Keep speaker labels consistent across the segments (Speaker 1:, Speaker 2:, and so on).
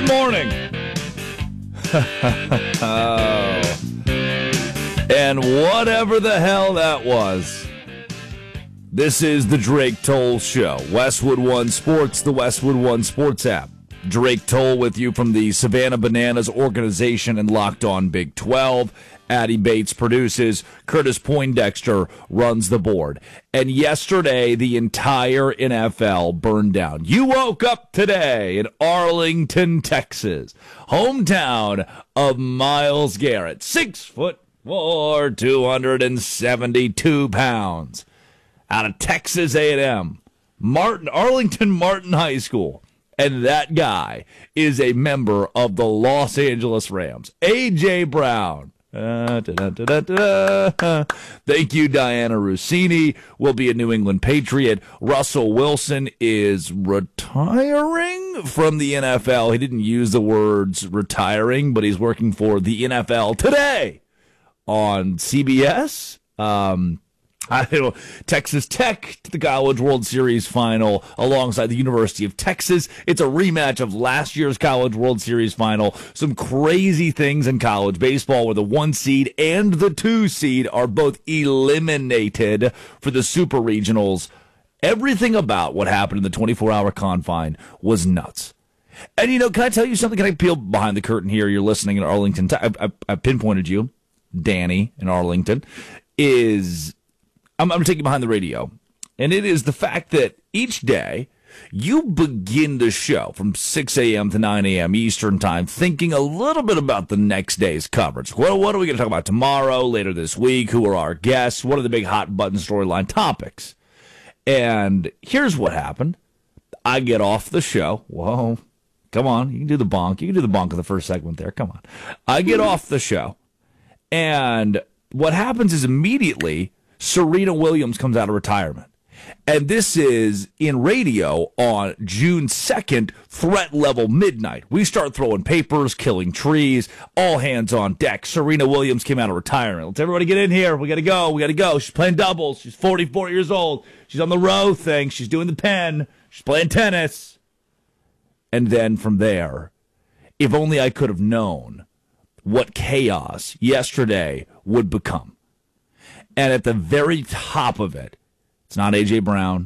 Speaker 1: Good morning. Oh. And whatever the hell that was, this is the Drake Toll Show. Westwood One Sports, the Westwood One Sports app. Drake Toll with you from the Savannah Bananas organization and Locked On Big 12. Addie Bates produces. Curtis Poindexter runs the board. And yesterday, the entire NFL burned down. You woke up today in Arlington, Texas, hometown of Myles Garrett, 6'4", 272 pounds, out of Texas A&M, Arlington Martin High School. And that guy is a member of the Los Angeles Rams, A.J. Brown. Thank you, Diana Rossini. Will be a New England Patriot. Russell Wilson is retiring from the NFL. He didn't use the words retiring, but he's working for the NFL today on CBS. Texas Tech to the College World Series final alongside the University of Texas. It's a rematch of last year's College World Series final. Some crazy things in college baseball where the 1 seed and the 2 seed are both eliminated for the Super Regionals. Everything about what happened in the 24-hour confine was nuts. And, can I tell you something? Can I peel behind the curtain here? You're listening in Arlington. I pinpointed you, Danny in Arlington, I'm going to take you behind the radio, and it is the fact that each day you begin the show from 6 a.m. to 9 a.m. Eastern Time thinking a little bit about the next day's coverage. What are we going to talk about tomorrow, later this week? Who are our guests? What are the big hot-button storyline topics? And here's what happened. I get off the show. Whoa, come on. You can do the bonk. You can do the bonk of the first segment there. Come on. I get off the show, and what happens is immediately Serena Williams comes out of retirement. And this is in radio on June 2nd, threat level midnight. We start throwing papers, killing trees, all hands on deck. Serena Williams came out of retirement. Let's everybody get in here. We got to go. We got to go. She's playing doubles. She's 44 years old. She's on the row thing. She's doing the pen. She's playing tennis. And then from there, if only I could have known what chaos yesterday would become. And at the very top of it, it's not A.J. Brown.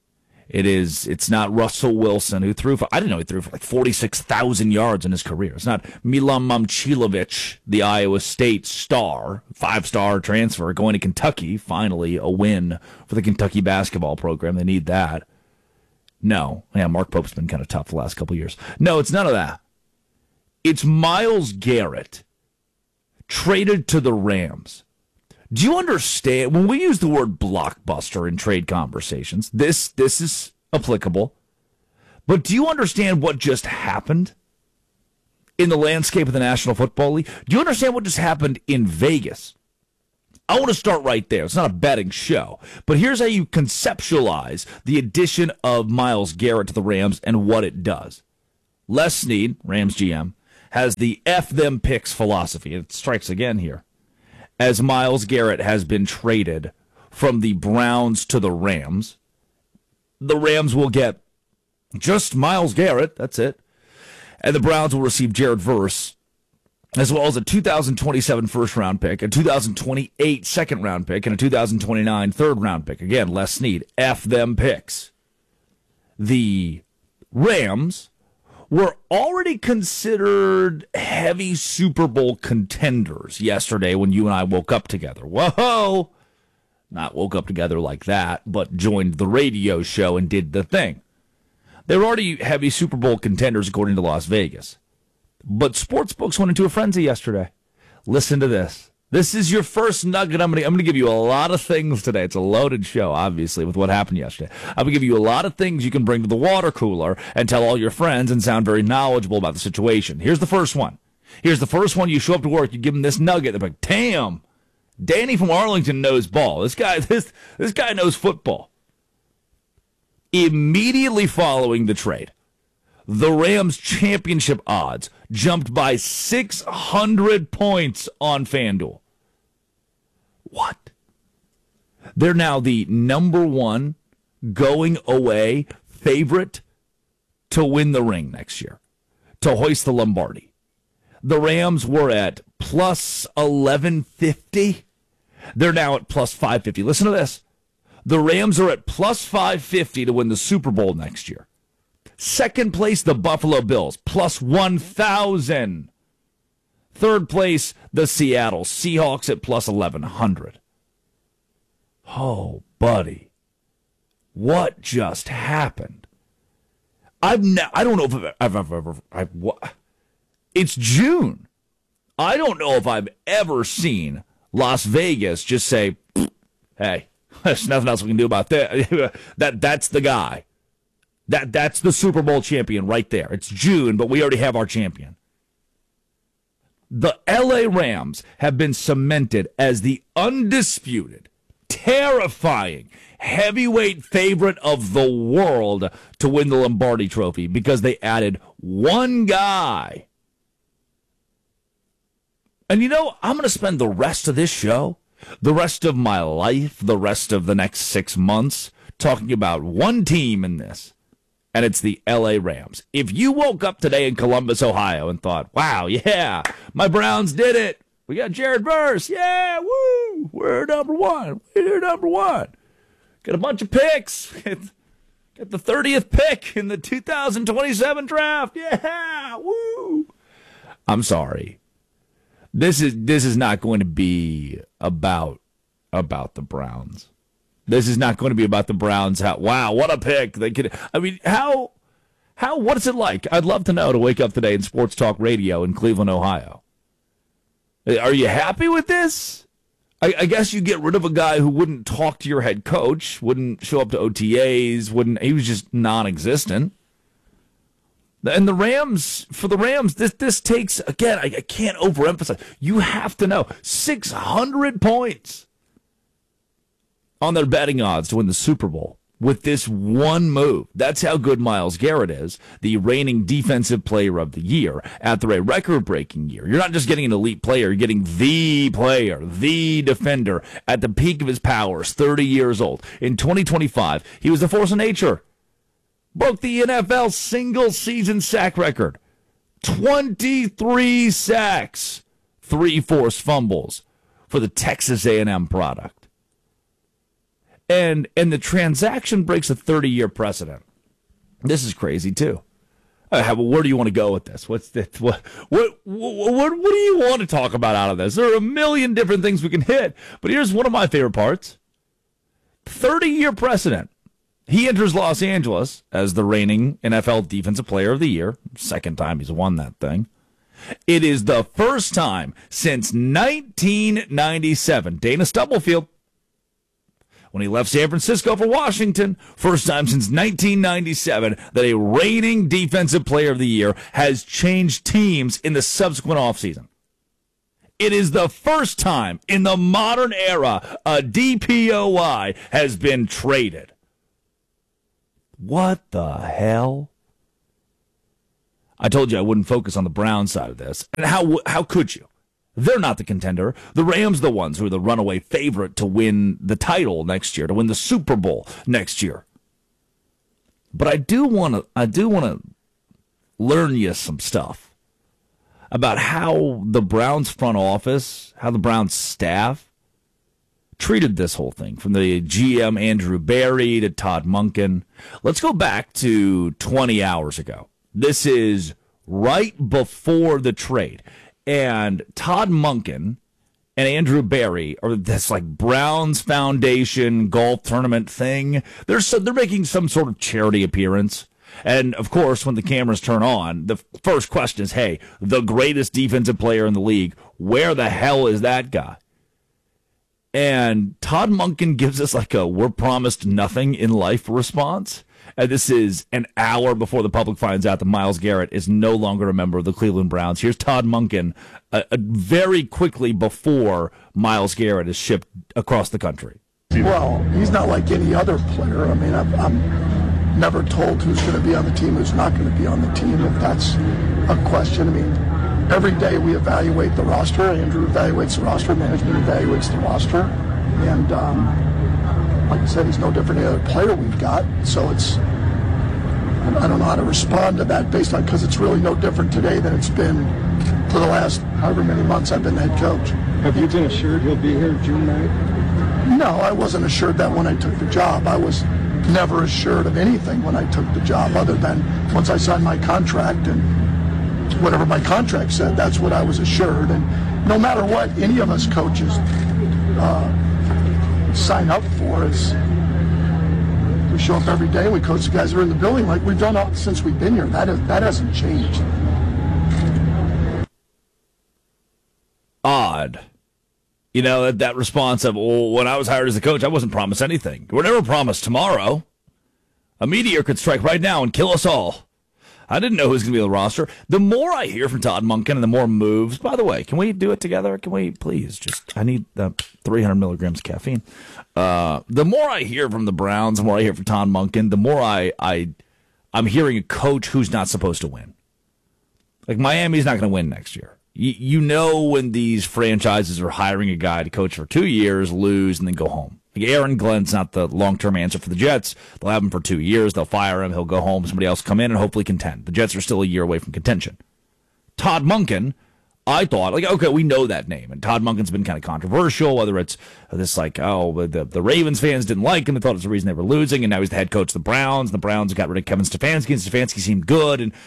Speaker 1: It's not Russell Wilson, who threw for, I didn't know he threw for like 46,000 yards in his career. It's not Milan Momcilovic, the Iowa State star, 5-star transfer going to Kentucky. Finally, a win for the Kentucky basketball program. They need that. No. Yeah, Mark Pope's been kind of tough the last couple of years. No, it's none of that. It's Myles Garrett traded to the Rams. Do you understand, when we use the word blockbuster in trade conversations, this is applicable, but do you understand what just happened in the landscape of the National Football League? Do you understand what just happened in Vegas? I want to start right there. It's not a betting show, but here's how you conceptualize the addition of Myles Garrett to the Rams and what it does. Les Snead, Rams GM, has the F them picks philosophy. It strikes again here. As Myles Garrett has been traded from the Browns to the Rams will get just Myles Garrett, that's it, and the Browns will receive Jared Verse, as well as a 2027 first-round pick, a 2028 second-round pick, and a 2029 third-round pick. Again, Les Snead, F them picks. The Rams were already considered heavy Super Bowl contenders yesterday when you and I woke up together. Whoa! Not woke up together like that, but joined the radio show and did the thing. They were already heavy Super Bowl contenders according to Las Vegas. But sportsbooks went into a frenzy yesterday. Listen to this. This is your first nugget. I'm going to give you a lot of things today. It's a loaded show, obviously, with what happened yesterday. I'm going to give you a lot of things you can bring to the water cooler and tell all your friends and sound very knowledgeable about the situation. Here's the first one. You show up to work, you give them this nugget. They're like, damn, Danny from Arlington knows ball. This guy knows football. Immediately following the trade, the Rams' championship odds jumped by 600 points on FanDuel. What? They're now the number one going away favorite to win the ring next year, to hoist the Lombardi. The Rams were at plus 1150. They're now at plus 550. Listen to this. The Rams are at plus 550 to win the Super Bowl next year. Second place, the Buffalo Bills, plus 1,000. Third place, the Seattle Seahawks at plus 1,100. Oh, buddy. What just happened? I don't know if I've ever... It's June. I don't know if I've ever seen Las Vegas just say, hey, there's nothing else we can do about that. That's the guy. That's the Super Bowl champion right there. It's June, but we already have our champion. The LA Rams have been cemented as the undisputed, terrifying, heavyweight favorite of the world to win the Lombardi Trophy because they added one guy. And you know, I'm going to spend the rest of this show, the rest of my life, the rest of the next 6 months talking about one team in this, and it's the LA Rams. If you woke up today in Columbus, Ohio and thought, wow, yeah, my Browns did it. We got Jared Verse. Yeah, woo, we're number one. We're number one. Got a bunch of picks. Got the 30th pick in the 2027 draft. Yeah, woo. I'm sorry. This is not going to be about the Browns. This is not going to be about the Browns. Wow, what a pick. They could. I mean, what is it like? I'd love to know, to wake up today in Sports Talk Radio in Cleveland, Ohio. Are you happy with this? I guess you get rid of a guy who wouldn't talk to your head coach, wouldn't show up to OTAs, he was just non-existent. And for the Rams, this takes, again, I can't overemphasize. You have to know, 600 points on their betting odds to win the Super Bowl with this one move. That's how good Myles Garrett is, the reigning defensive player of the year after a record-breaking year. You're not just getting an elite player, you're getting the player, the defender at the peak of his powers, 30 years old. In 2025, he was a force of nature. Broke the NFL single-season sack record. 23 sacks, 3 forced fumbles for the Texas A&M product. And the transaction breaks a 30-year precedent. This is crazy, too. Where do you want to go with this? What do you want to talk about out of this? There are a million different things we can hit, but here's one of my favorite parts. 30-year precedent. He enters Los Angeles as the reigning NFL Defensive Player of the Year. Second time he's won that thing. It is the first time since 1997. Dana Stubblefield, when he left San Francisco for Washington, first time since 1997 that a reigning Defensive Player of the Year has changed teams in the subsequent offseason. It is the first time in the modern era a DPOY has been traded. What the hell? I told you I wouldn't focus on the Brown side of this. And how could you? They're not the contender. The Rams the ones who are the runaway favorite to win the title next year, to win the Super Bowl next year. But I do want to learn you some stuff about how the Browns front office, how the Browns staff treated this whole thing, from the GM Andrew Berry to Todd Monken. Let's go back to 20 hours ago. This is right before the trade. And Todd Monken and Andrew Berry are this like Browns Foundation golf tournament thing. They're making some sort of charity appearance. And, of course, when the cameras turn on, the first question is, hey, the greatest defensive player in the league, where the hell is that guy? And Todd Monken gives us like a we're promised nothing in life response. And this is an hour before the public finds out that Myles Garrett is no longer a member of the Cleveland Browns. Here's Todd Monken very quickly before Myles Garrett is shipped across the country.
Speaker 2: Well, he's not like any other player. I mean, I'm never told who's going to be on the team, who's not going to be on the team, if that's a question. I mean, every day we evaluate the roster. Andrew evaluates the roster. Management evaluates the roster. And like I said, he's no different than any other player we've got. So it's, I don't know how to respond to that based on, because it's really no different today than it's been for the last however many months I've been the head coach.
Speaker 3: Have you been assured he'll be here June 9th?
Speaker 2: No, I wasn't assured that when I took the job. I was never assured of anything when I took the job, other than once I signed my contract and whatever my contract said, that's what I was assured. And no matter what any of us coaches sign up for, is we show up every day, we coach the guys who are in the building like we've done since we've been here. That hasn't changed.
Speaker 1: Odd. You know, that response of, well, when I was hired as a coach, I wasn't promised anything. We're never promised tomorrow. A meteor could strike right now and kill us all. I didn't know who was going to be on the roster. The more I hear from Todd Monken and the more moves, by the way, can we do it together? Can we please? I need 300 milligrams of caffeine. The more I hear from the Browns, the more I hear from Todd Monken, the more I'm hearing a coach who's not supposed to win. Like, Miami's not going to win next year. You know when these franchises are hiring a guy to coach for 2 years, lose, and then go home. Like, Aaron Glenn's not the long-term answer for the Jets. They'll have him for 2 years. They'll fire him. He'll go home. Somebody else come in and hopefully contend. The Jets are still a year away from contention. Todd Monken, I thought, like, okay, we know that name. And Todd Monken's been kind of controversial, whether it's this, like, the Ravens fans didn't like him. They thought it was the reason they were losing. And now he's the head coach of the Browns. The Browns got rid of Kevin Stefanski, and Stefanski seemed good. And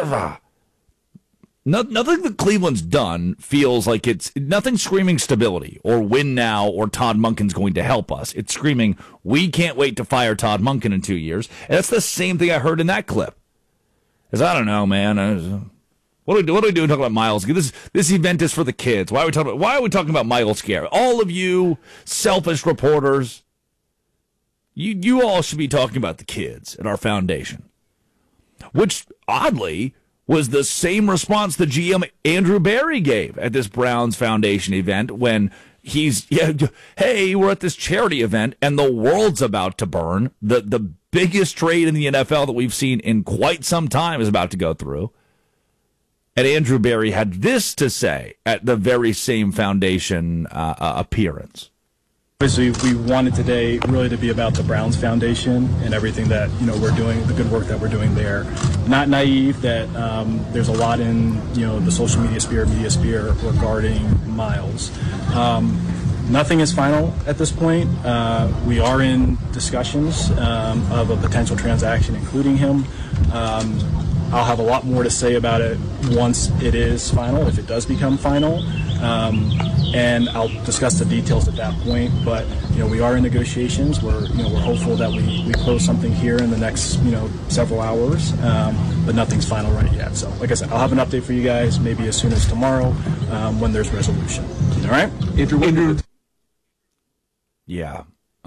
Speaker 1: nothing that Cleveland's done feels like it's nothing screaming stability or win now or Todd Monken's going to help us. It's screaming, we can't wait to fire Todd Monken in 2 years. And that's the same thing I heard in that clip. Because I don't know, man. What are we doing talking about Myles? This event is for the kids. Why are we talking about Myles Garrett? All of you selfish reporters, you all should be talking about the kids at our foundation. Which, oddly, was the same response the GM Andrew Berry gave at this Browns Foundation event when hey, we're at this charity event and the world's about to burn. The biggest trade in the NFL that we've seen in quite some time is about to go through. And Andrew Berry had this to say at the very same foundation appearance.
Speaker 4: Obviously, we wanted today really to be about the Browns Foundation and everything that we're doing, the good work that we're doing there. Not naive that there's a lot in the social media sphere regarding Myles. Nothing is final at this point. We are in discussions of a potential transaction, including him. I'll have a lot more to say about it once it is final, if it does become final. And I'll discuss the details at that point. But we are in negotiations. We're hopeful that we close something here in the next several hours. But nothing's final right yet. So, like I said, I'll have an update for you guys maybe as soon as tomorrow when there's resolution. All right, Andrew.
Speaker 1: Yeah.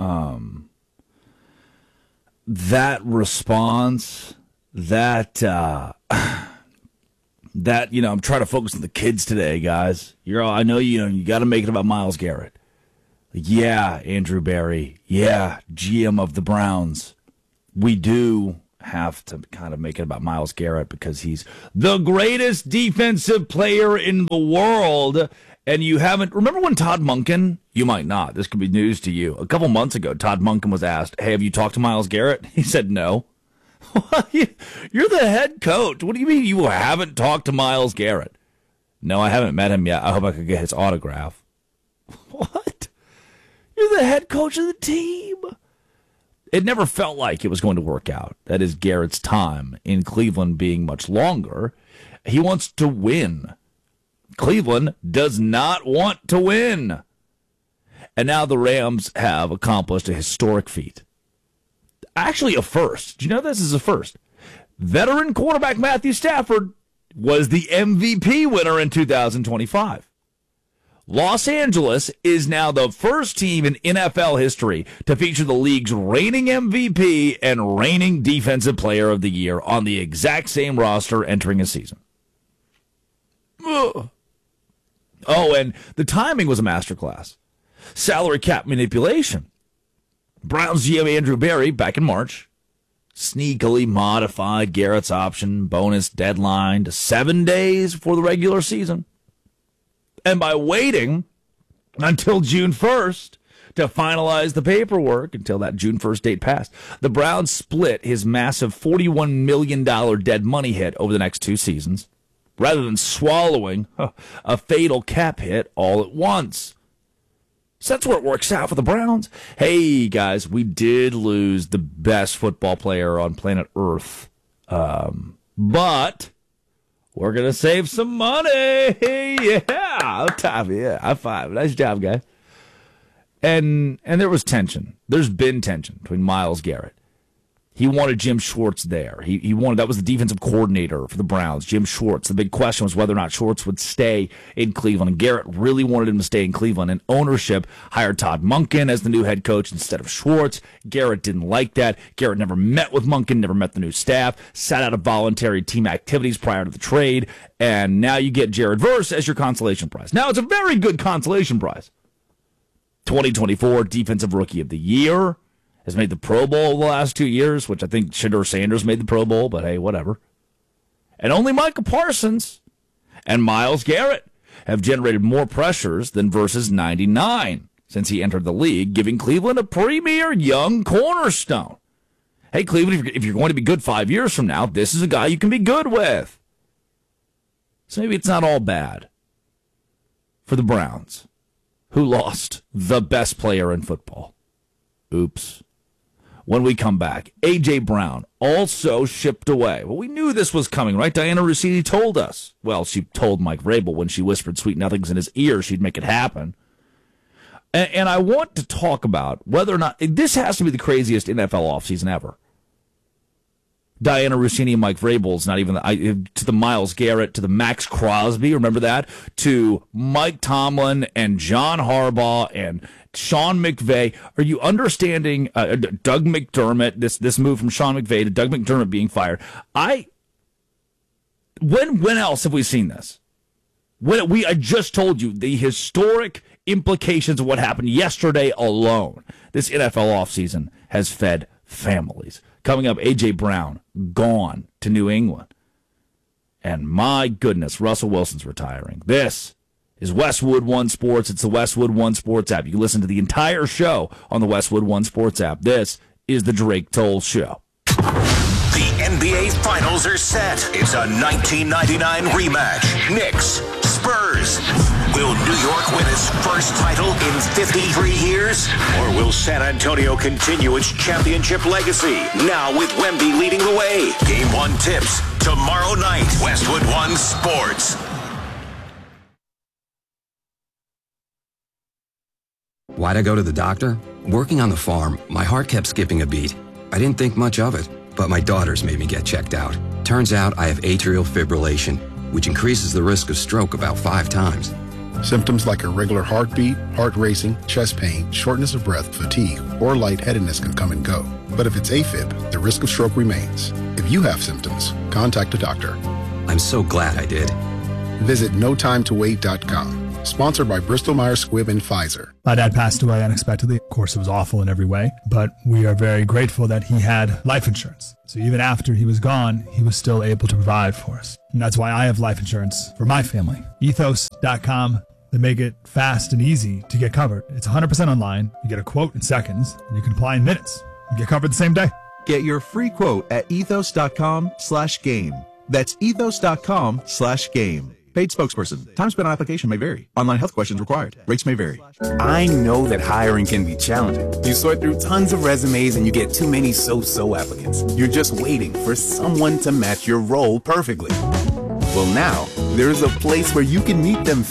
Speaker 1: That response. That I'm trying to focus on the kids today, guys. I know you got to make it about Myles Garrett. Yeah, Andrew Berry. Yeah, GM of the Browns. We do have to kind of make it about Myles Garrett because he's the greatest defensive player in the world. And you haven't. Remember when Todd Monken? You might not. This could be news to you. A couple months ago, Todd Monken was asked, "Hey, have you talked to Myles Garrett?" He said no. You're the head coach. What do you mean you haven't talked to Myles Garrett? No, I haven't met him yet. I hope I could get his autograph. What? You're the head coach of the team. It never felt like it was going to work out. That is Garrett's time in Cleveland being much longer. He wants to win. Cleveland does not want to win. And now the Rams have accomplished a historic feat. Actually, a first. Do you know this is a first? Veteran quarterback Matthew Stafford was the MVP winner in 2025. Los Angeles is now the first team in NFL history to feature the league's reigning MVP and reigning Defensive Player of the Year on the exact same roster entering a season. Ugh. Oh, and the timing was a masterclass. Salary cap manipulation. Browns GM Andrew Berry, back in March, sneakily modified Garrett's option bonus deadline to 7 days before the regular season. And by waiting until June 1st to finalize the paperwork until that June 1st date passed. The Browns split his massive $41 million dead money hit over the next 2 seasons, rather than swallowing a fatal cap hit all at once. So that's where it works out for the Browns. Hey, guys, we did lose the best football player on planet Earth. But we're going to save some money. Yeah. Tommy, yeah. High five. Nice job, guys. And there was tension. There's been tension between Myles Garrett. He wanted Jim Schwartz there. He wanted, that was the defensive coordinator for the Browns, Jim Schwartz. The big question was whether or not Schwartz would stay in Cleveland. And Garrett really wanted him to stay in Cleveland. And ownership hired Todd Monken as the new head coach instead of Schwartz. Garrett didn't like that. Garrett never met with Monken, never met the new staff, sat out of voluntary team activities prior to the trade. And now you get Jared Verse as your consolation prize. Now, it's a very good consolation prize. 2024 Defensive Rookie of the Year. Has made the Pro Bowl the last 2 years, which I think Shedeur Sanders made the Pro Bowl, but hey, whatever. And only Micah Parsons and Myles Garrett have generated more pressures than Verse's 99 since he entered the league, giving Cleveland a premier young cornerstone. Hey, Cleveland, if you're going to be good 5 years from now, this is a guy you can be good with. So maybe it's not all bad for the Browns, who lost the best player in football. Oops. When we come back, A.J. Brown also shipped away. Well, we knew this was coming, right? Diana Russini told us. Well, she told Mike Vrabel when she whispered sweet nothings in his ear she'd make it happen. And I want to talk about whether or not this has to be the craziest NFL offseason ever. Diana Russini and Mike Vrabel's not even to the Myles Garrett, to the Max Crosby, remember that? To Mike Tomlin and John Harbaugh and Sean McVay. Are you understanding Doug McDermott, this move from Sean McVay to Doug McDermott being fired? When else have we seen this? I just told you the historic implications of what happened yesterday alone. This NFL offseason has fed families. Coming up, A.J. Brown, gone to New England. And my goodness, Russell Wilson's retiring. This is Westwood One Sports. It's the Westwood One Sports app. You can listen to the entire show on the Westwood One Sports app. This is the Drake Toll Show.
Speaker 5: The NBA Finals are set. It's a 1999 rematch. Knicks, Spurs. Will New York win its first title in 53 years? Or will San Antonio continue its championship legacy? Now with Wemby leading the way. Game 1 tips tomorrow night. Westwood One Sports.
Speaker 6: Why'd I go to the doctor? Working on the farm, my heart kept skipping a beat. I didn't think much of it, but my daughters made me get checked out. Turns out I have atrial fibrillation, which increases the risk of stroke about 5 times.
Speaker 7: Symptoms like irregular heartbeat, heart racing, chest pain, shortness of breath, fatigue, or lightheadedness can come and go. But if it's AFib, the risk of stroke remains. If you have symptoms, contact a doctor.
Speaker 6: I'm so glad I did.
Speaker 7: Visit notimetowait.com. Sponsored by Bristol Myers Squibb and Pfizer.
Speaker 8: My dad passed away unexpectedly. Of course, it was awful in every way, but we are very grateful that he had life insurance. So even after he was gone, he was still able to provide for us. And that's why I have life insurance for my family. Ethos.com. They make it fast and easy to get covered. It's 100% online. You get a quote in seconds, and you can apply in minutes. You get covered the same day.
Speaker 9: Get your free quote at ethos.com/game. That's ethos.com/game. Paid spokesperson. Time spent on application may vary. Online health questions required. Rates may vary.
Speaker 10: I know that hiring can be challenging. You sort through tons of resumes and you get too many so-so applicants. You're just waiting for someone to match your role perfectly. Well, now, there's a place where you can meet them